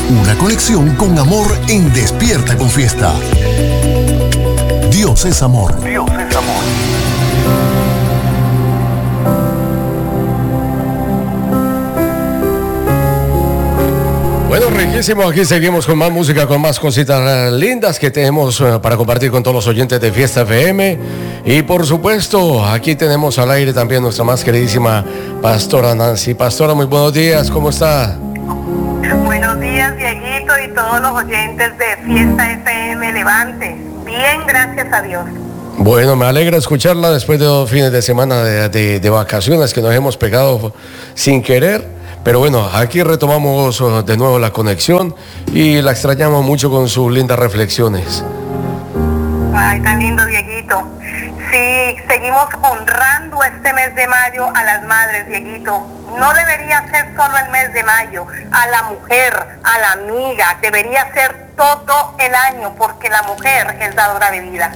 Una conexión con amor en Despierta con Fiesta. Dios es amor. Dios es amor. Bueno, riquísimo, aquí seguimos con más música, con más cositas lindas que tenemos para compartir con todos los oyentes de Fiesta FM. Y por supuesto, aquí tenemos al aire también nuestra más queridísima Pastora Nancy. Pastora, muy buenos días, ¿cómo está? Buenos días, Dieguito, y todos los oyentes de Fiesta FM Levante. Bien, gracias a Dios. Bueno, me alegra escucharla después de 2 fines de semana de vacaciones que nos hemos pegado sin querer. Pero bueno, aquí retomamos de nuevo la conexión y la extrañamos mucho con sus lindas reflexiones. Ay, tan lindo, Dieguito. Sí, seguimos honrando este mes de mayo a las madres, Dieguito. No debería ser solo el mes de mayo, a la mujer, a la amiga, debería ser todo el año, porque la mujer es dadora de vida.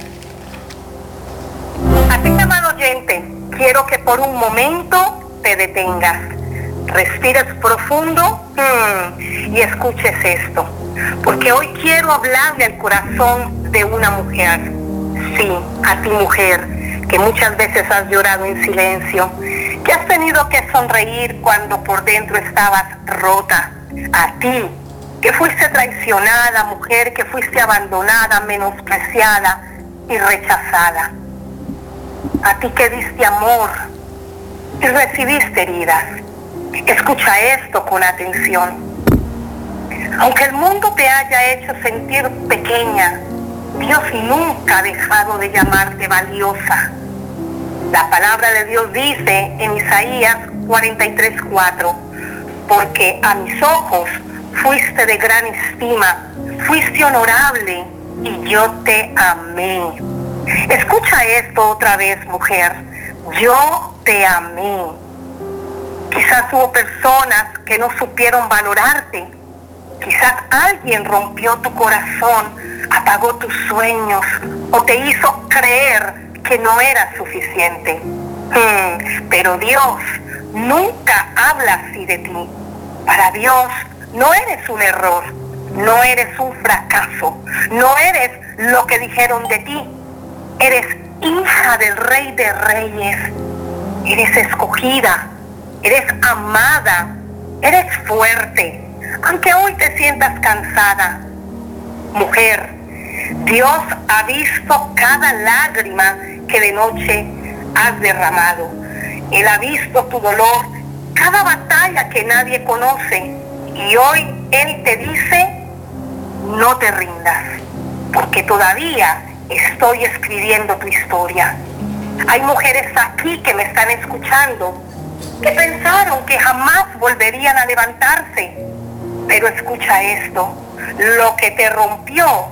Así que, amado oyente, quiero que por un momento te detengas. Respires profundo y escuches esto, porque hoy quiero hablarle al corazón de una mujer. Sí, a ti, mujer, que muchas veces has llorado en silencio, que has tenido que sonreír cuando por dentro estabas rota. A ti, que fuiste traicionada, mujer, que fuiste abandonada, menospreciada y rechazada. A ti que diste amor y recibiste heridas. Escucha esto con atención. Aunque el mundo te haya hecho sentir pequeña, Dios nunca ha dejado de llamarte valiosa. La palabra de Dios dice en Isaías 43:4, porque a mis ojos fuiste de gran estima, fuiste honorable y yo te amé. Escucha esto otra vez, mujer. Yo te amé. Quizás hubo personas que no supieron valorarte. Quizás alguien rompió tu corazón, apagó tus sueños o te hizo creer que no eras suficiente. Pero Dios nunca habla así de ti. Para Dios no eres un error, no eres un fracaso, no eres lo que dijeron de ti. Eres hija del Rey de Reyes. Eres escogida. Eres amada, eres fuerte, aunque hoy te sientas cansada. Mujer, Dios ha visto cada lágrima que de noche has derramado. Él ha visto tu dolor, cada batalla que nadie conoce. Y hoy Él te dice, no te rindas, porque todavía estoy escribiendo tu historia. Hay mujeres aquí que me están escuchando, que pensaron que jamás volverían a levantarse. Pero escucha esto, lo que te rompió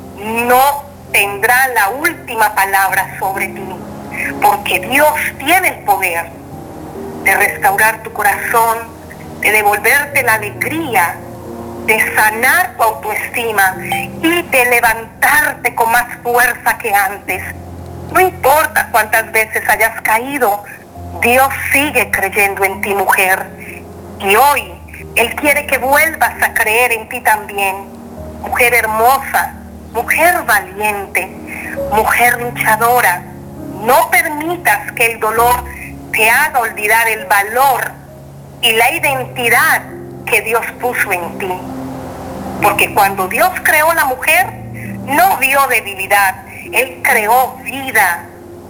no tendrá la última palabra sobre ti, porque Dios tiene el poder de restaurar tu corazón, de devolverte la alegría, de sanar tu autoestima y de levantarte con más fuerza que antes. No importa cuántas veces hayas caído, Dios sigue creyendo en ti, mujer. Y hoy Él quiere que vuelvas a creer en ti también. Mujer hermosa, mujer valiente, mujer luchadora. No permitas que el dolor te haga olvidar el valor y la identidad que Dios puso en ti. Porque cuando Dios creó la mujer, no vio debilidad. Él creó vida,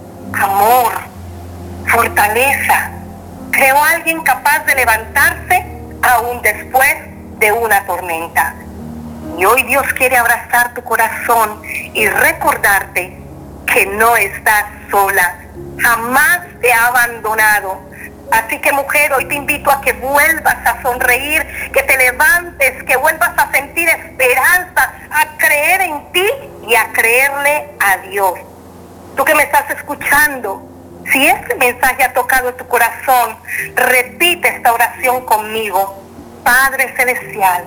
amor, fortaleza. Creó a alguien capaz de levantarse aún después de una tormenta. Y hoy Dios quiere abrazar tu corazón y recordarte que no estás sola. Jamás te ha abandonado. Así que, mujer, hoy te invito a que vuelvas a sonreír, que te levantes, que vuelvas a sentir esperanza, a creer en ti y a creerle a Dios. Tú que me estás escuchando, si este mensaje ha tocado tu corazón, repite esta oración conmigo. Padre Celestial,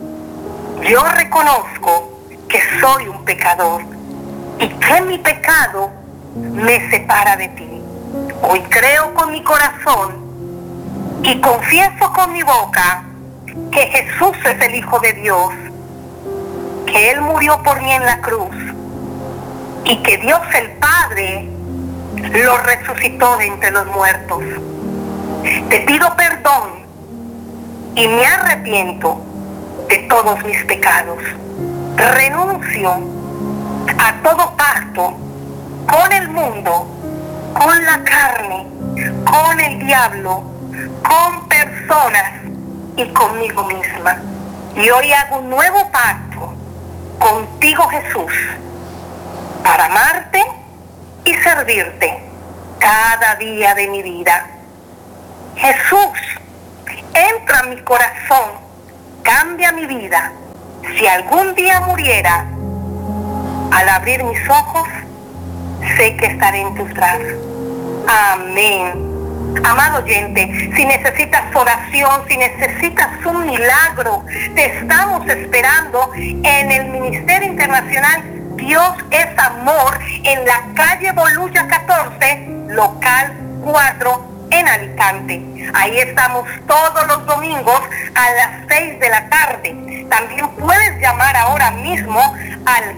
yo reconozco que soy un pecador y que mi pecado me separa de ti. Hoy creo con mi corazón y confieso con mi boca que Jesús es el Hijo de Dios, que Él murió por mí en la cruz y que Dios el Padre lo resucitó de entre los muertos. Te pido perdón y me arrepiento de todos mis pecados. Renuncio a todo pacto con el mundo, con la carne, con el diablo, con personas y conmigo misma. Y hoy hago un nuevo pacto contigo, Jesús, para amarte y servirte cada día de mi vida. Jesús, entra en mi corazón, cambia mi vida. Si algún día muriera, al abrir mis ojos, sé que estaré en tus brazos. Amén. Amado oyente, si necesitas oración, si necesitas un milagro, te estamos esperando en el Ministerio Internacional Dios es Amor, en la calle Bolulla 14, local 4, en Alicante. Ahí estamos todos los domingos a las 6 de la tarde. También puedes llamar ahora mismo al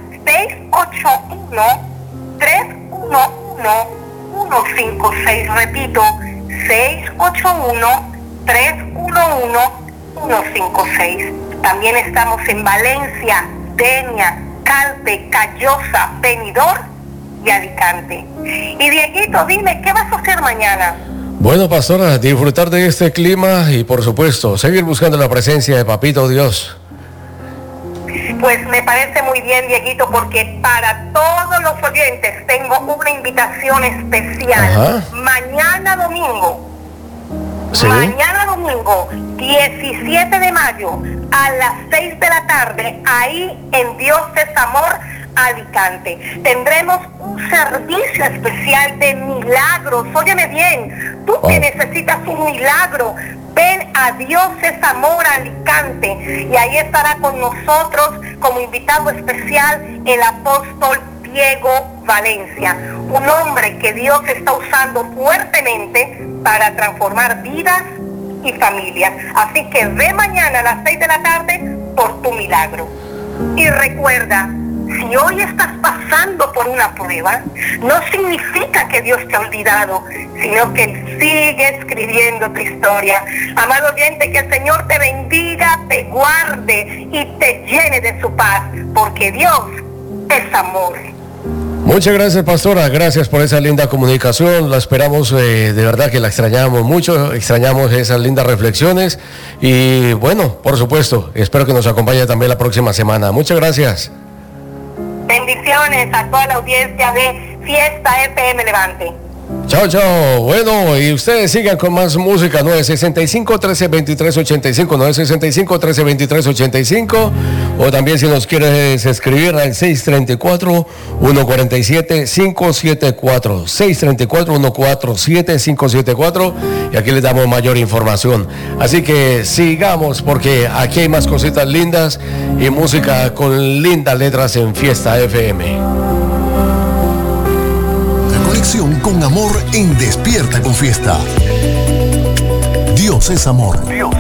681-311-156. Repito, 681-311-156. También estamos en Valencia, Denia, Calpe, Callosa, Benidorm y Alicante. Y Dieguito, dime, ¿qué vas a hacer mañana? Bueno, pastora, disfrutar de este clima y por supuesto, seguir buscando la presencia de Papito Dios. Pues me parece muy bien, Dieguito, porque para todos los oyentes tengo una invitación especial. Ajá. Mañana domingo, ¿sí? Mañana domingo, 17 de mayo, a las 6 de la tarde, ahí en Dios es Amor, Alicante. Tendremos un servicio especial de milagros. Óyeme bien, tú que necesitas un milagro, ven a Dios es Amor, Alicante, y ahí estará con nosotros como invitado especial el apóstol Diego Valencia, un hombre que Dios está usando fuertemente para transformar vidas y familias. Así que ve mañana a las 6 de la tarde por tu milagro. Y recuerda, si hoy estás pasando por una prueba, no significa que Dios te ha olvidado, sino que Él sigue escribiendo tu historia. Amado oyente, que el Señor te bendiga, te guarde y te llene de su paz, porque Dios es amor. Muchas gracias, pastora. Gracias por esa linda comunicación. La esperamos, de verdad que la extrañamos mucho. Extrañamos esas lindas reflexiones. Y bueno, por supuesto, espero que nos acompañe también la próxima semana. Muchas gracias. Bendiciones a toda la audiencia de Fiesta FM Levante. Chao, chao. Bueno, y ustedes sigan con más música. 965-1323-85, 965-1323-85. O también si nos quieres escribir al 634-147-574. 634-147-574. Y aquí les damos mayor información. Así que sigamos, porque aquí hay más cositas lindas y música con lindas letras en Fiesta FM. Con amor en Despierta con Fiesta. Dios es amor. Dios